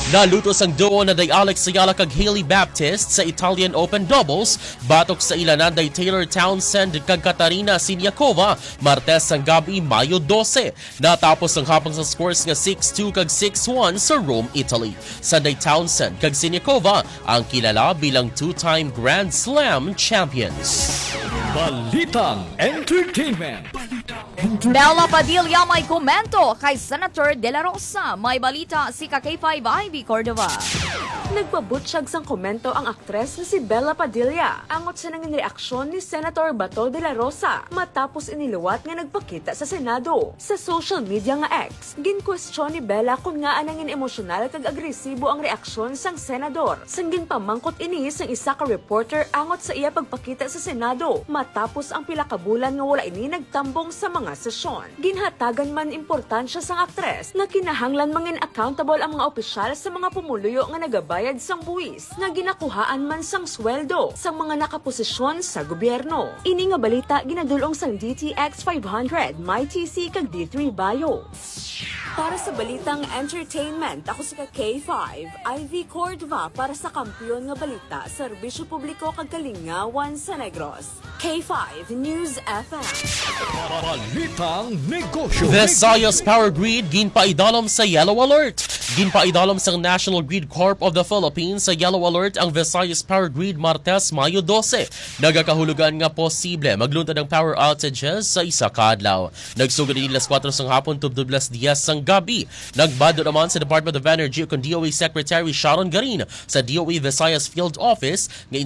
Nalutos ang duo na day Alex Ayala kag Hailey Baptist sa Italian Open Doubles, batok sa ilanan day Taylor Townsend kag Katarina Siniakova, Martes ang gabi, Mayo 12. Natapos ang hapon sa scores nga 6-2 kag 6-1 sa Rome, Italy. Sunday Townsend kag Siniakova ang kilala bilang two-time Grand Slam champions. Balitang Entertainment. Bella Padilla may komento kay Senator De La Rosa. May balita si K5 Ivy Cordova. Nagpabutsyag sang komento ang aktres na si Bella Padilla. Angot sa nanging reaksyon ni Senator Bato de la Rosa matapos iniluwat nga nagpakita sa Senado. Sa social media nga X, ginkwestiyon ni Bella kung nga anangin emosyonal kag agresibo ang reaksyon sang senador. Sanggin pamangkot ini sang isa ka reporter angot sa iya pagpakita sa Senado matapos ang pila ka bulan nga wala ini nagtambong sa mga sesyon. Ginhatagan man importansya sang aktres na kinahanglan mangin accountable ang mga opisyal sa mga pumuluyo nga nagabayad sang buwis nga ginakuhaan man sang sweldo sang mga nakaposisyon sa gobyerno. Ini nga balita ginadulong sang DTX 500, MyTC kag D3 Bio. Para sa balitang entertainment, ako si K5 Ivy Cordova para sa kampiyon nga balita, serbisyo publiko kag kalingawan sa Negros. K5 News FM. Balitang Negosyo. Visayas Power Grid ginpaidalom sa Yellow Alert. Ginpaidalom sa National Grid Corp of the Philippines sa Yellow Alert ang Visayas Power Grid Martes, Mayo 12. Nagakahulugan nga posible magluntad ang power outages sa isa ka adlaw. Nagsugod din 4 sang hapon tub 12 sang gabi. Nagbado naman sa Department of Energy kung DOE Secretary Sharon Garin sa DOE Visayas Field Office nga